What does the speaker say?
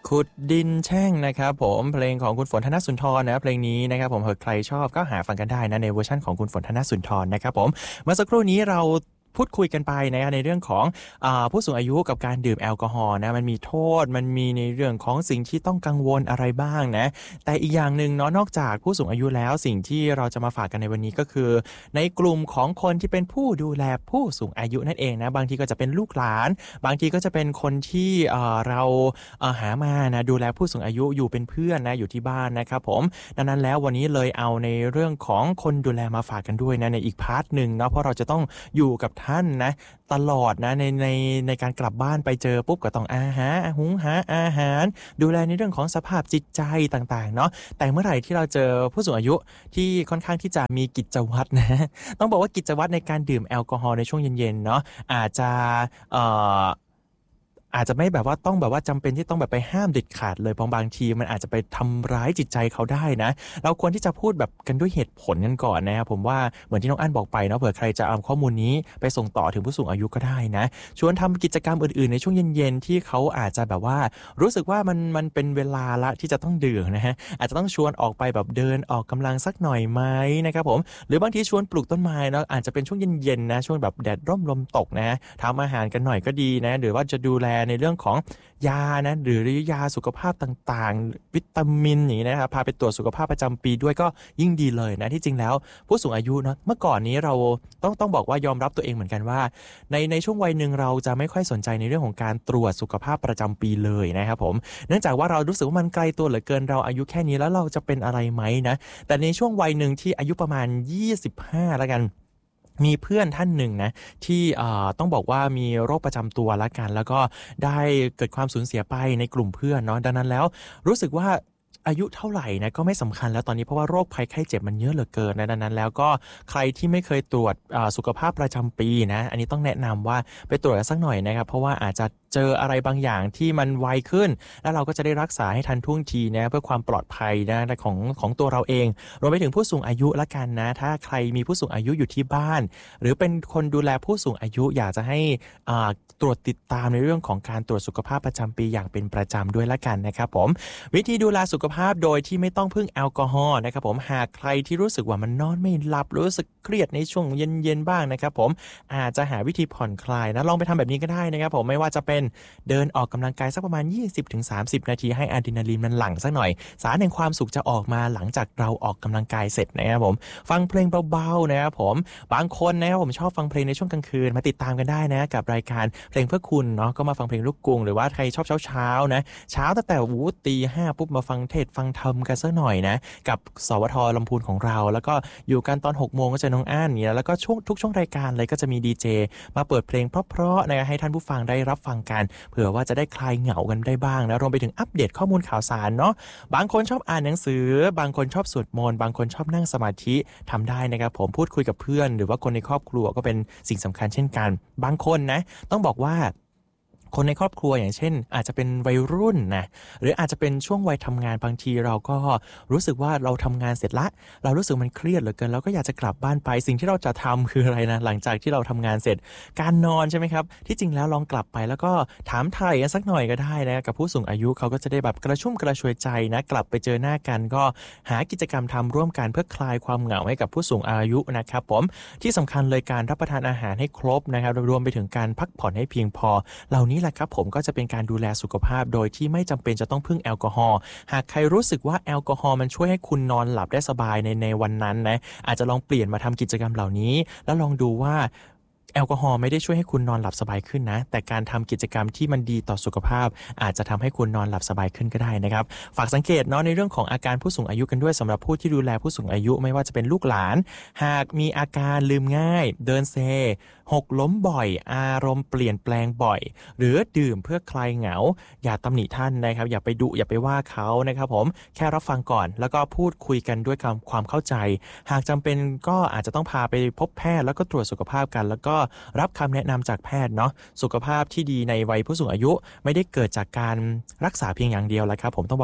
ขุดดินแช่งนะครับผมเพลงของคุณฝนธนสุนทรนะเพลงนี้นะครับผมใครชอบก็หาฟังกันได้นะในเวอร์ชั่นของคุณฝนธนสุนทรนะครับผมเมื่อสักครู่นี้เราพูดคุยกันไปนะในเรื่องของผู้สูงอายุกับการดื่มแอลกอฮอล์นะมันมีโทษมันมีในเรื่องของสิ่งที่ต้องกังวลอะไรบ้างนะแต่อีกอย่างหนึ่งเนาะนอกจากผู้สูงอายุแล้วสิ่งที่เราจะมาฝากกันในวันนี้ก็คือในกลุ่มของคนที่เป็นผู้ดูแลผู้สูงอายุนั่นเองนะบางทีก็จะเป็นลูกหลานบางทีก็จะเป็นคนที่เราหามานะดูแลผู้สูงอายุอยู่เป็นเพื่อนนะอยู่ที่บ้านนะครับผมดังนั้นแล้ววันนี้เลยเอาในเรื่องของคนดูแลมาฝากกันด้วยนะในอีกพาร์ทหนึ่งเนาะเพราะเราจะต้องอยู่กับท่านนะตลอดนะในการกลับบ้านไปเจอปุ๊บก็ต้องหุงหาอาหารดูแลในเรื่องของสภาพจิตใจต่างๆเนาะแต่เมื่อไหร่ที่เราเจอผู้สูงอายุที่ค่อนข้างที่จะมีกิจวัตรนะต้องบอกว่ากิจวัตรในการดื่มแอลกอฮอล์ในช่วงเย็นๆเนาะอาจจะเอ่อ อาจจะไม่แบบว่าต้องแบบว่าจำเป็นที่ต้องแบบไปห้ามเด็ดขาดเลยเพราะบางทีมันอาจจะไปทำร้ายจิตใจเขาได้นะเราควรที่จะพูดแบบกันด้วยเหตุผลกันก่อนนะครับผมว่าเหมือนที่น้องอั้นบอกไปเนาะเผื่อใครจะเอาข้อมูลนี้ไปส่งต่อถึงผู้สูงอายุก็ได้นะชวนทำกิจกรรมอื่นๆในช่วงเย็นๆที่เขาอาจจะแบบว่ารู้สึกว่ามันเป็นเวลาละที่จะต้องดื่มนะฮะอาจจะต้องชวนออกไปแบบเดินออกกำลังสักหน่อยไหมนะครับผมหรือบางทีชวนปลูกต้นไม้เนาะอาจจะเป็นช่วงเย็นๆนะช่วงแบบแดดร่มลมตกนะทำอาหารกันหน่อยก็ดีนะหรือว่าจะดูแลในเรื่องของยานะหรือยาสุขภาพต่างๆวิตามินอย่างนี้นะครับพาไปตรวจสุขภาพประจำปีด้วยก็ยิ่งดีเลยนะที่จริงแล้วผู้สูงอายุเนาะเมื่อก่อนนี้เราต้องบอกว่ายอมรับตัวเองเหมือนกันว่าในช่วงวัยหนึ่งเราจะไม่ค่อยสนใจในเรื่องของการตรวจสุขภาพประจำปีเลยนะครับผมเนื่องจากว่าเรารู้สึกว่ามันไกลตัวเหลือเกินเราอายุแค่นี้แล้วเราจะเป็นอะไรไหมนะแต่ในช่วงวัยหนึ่งที่อายุประมาณ25แล้วกันมีเพื่อนท่านหนึ่งนะที่ต้องบอกว่ามีโรคประจำตัวละกันแล้วก็ได้เกิดความสูญเสียไปในกลุ่มเพื่อนเนาะดังนั้นแล้วรู้สึกว่าอายุเท่าไหร่นะก็ไม่สำคัญแล้วตอนนี้เพราะว่าโรคภัยไข้เจ็บมันเยอะเหลือเกินนะดังนั้นแล้วก็ใครที่ไม่เคยตรวจสุขภาพประจำปีนะอันนี้ต้องแนะนำว่าไปตรวจกันสักหน่อยนะครับเพราะว่าอาจจะเจออะไรบางอย่างที่มันไวขึ้นแล้วเราก็จะได้รักษาให้ทันท่วงทีนะเพื่อความปลอดภัยนะของตัวเราเองรวมไปถึงผู้สูงอายุละกันนะถ้าใครมีผู้สูงอายุอยู่ที่บ้านหรือเป็นคนดูแลผู้สูงอายุอยากจะให้ตรวจติดตามในเรื่องของการตรวจสุขภาพประจำปีอย่างเป็นประจำด้วยละกันนะครับผมวิธีดูแลสุขภาพโดยที่ไม่ต้องพึ่งแอลกอฮอล์นะครับผมหากใครที่รู้สึกว่ามันนอนไม่หลับรู้สึกเครียดในช่วงเย็นๆบ้างนะครับผมอาจจะหาวิธีผ่อนคลายนะลองไปทำแบบนี้ก็ได้นะครับผมไม่ว่าจะเป็นเดินออกกำลังกายสักประมาณ 20-30 นาทีให้อะดรีนาลีนมันหลั่งสักหน่อยสารแห่งความสุขจะออกมาหลังจากเราออกกำลังกายเสร็จนะครับผมฟังเพลงเบาๆนะครับผมบางคนนะครับผมชอบฟังเพลงในช่วงกลางคืนมาติดตามกันได้นะกับรายการเพลงเพื่อคุณเนาะก็มาฟังเพลงลูกกรุงหรือว่าใครชอบเช้าๆนะเช้าตั้งแต่ตีห้าปุ๊บมาฟังเทศฟังธรรมกันสักหน่อยนะกับสวทลำพูนของเราแล้วก็อยู่กันตอน 6 โมงก็จะน้องอ้านเนี่ยแล้วก็ทุกช่วงรายการเลยก็จะมีดีเจมาเปิดเพลงเพราะๆนะให้ท่านผู้ฟังได้รับฟังกันเผื่อว่าจะได้คลายเหงากันได้บ้างนะรวมไปถึงอัปเดตข้อมูลข่าวสารเนาะบางคนชอบอ่านหนังสือบางคนชอบสวดมนต์บางคนชอบนั่งสมาธิทำได้นะครับผมพูดคุยกับเพื่อนหรือว่าคนในครอบครัวก็เป็นสิ่งสำคัญเช่นกันบางคนนะต้องบอกว่าคนในครอบครัวอย่างเช่นอาจจะเป็นวัยรุ่นนะหรืออาจจะเป็นช่วงวัยทำงานบางทีเราก็รู้สึกว่าเราทำงานเสร็จละเรารู้สึกมันเครียดเหลือเกินเราก็อยากจะกลับบ้านไปสิ่งที่เราจะทำคืออะไรนะหลังจากที่เราทำงานเสร็จการนอนใช่ไหมครับที่จริงแล้วลองกลับไปแล้วก็ถามไถ่กันสักหน่อยก็ได้นะกับผู้สูงอายุเขาก็จะได้แบบกระชุ่มกระชวยใจนะกลับไปเจอหน้ากันก็หากิจกรรมทำร่วมกันเพื่อคลายความเหงาให้กับผู้สูงอายุนะครับผมที่สำคัญเลยการรับประทานอาหารให้ครบนะครับรวมไปถึงการพักผ่อนให้เพียงพอเหล่านี้แหละครับผมก็จะเป็นการดูแลสุขภาพโดยที่ไม่จำเป็นจะต้องพึ่งแอลกอฮอล์หากใครรู้สึกว่าแอลกอฮอล์มันช่วยให้คุณนอนหลับได้สบายในวันนั้นนะอาจจะลองเปลี่ยนมาทำกิจกรรมเหล่านี้แล้วลองดูว่าแอลกอฮอล์ไม่ได้ช่วยให้คุณนอนหลับสบายขึ้นนะแต่การทำกิจกรรมที่มันดีต่อสุขภาพอาจจะทำให้คุณนอนหลับสบายขึ้นก็ได้นะครับฝากสังเกตเนาะในเรื่องของอาการผู้สูงอายุกันด้วยสำหรับผู้ที่ดูแลผู้สูงอายุไม่ว่าจะเป็นลูกหลานหากมีอาการลืมง่ายเดินเซหกล้มบ่อยอารมณ์เปลี่ยนแปลงบ่อยหรือดื่มเพื่อคลายเหงาอย่าตำหนิท่านนะครับอย่าไปดุอย่าไปว่าเขานะครับผมแค่รับฟังก่อนแล้วก็พูดคุยกันด้วยความเข้าใจหากจำเป็นก็อาจจะต้องพาไปพบแพทย์แล้วก็ตรวจสุขภาพกันแล้วก็รับคำแนะนำจากแพทย์เนาะสุขภาพที่ดีในวัยผู้สูงอายุไม่ได้เกิดจากการรักษาเพียงอย่างเดียวแหละครับผมต้อง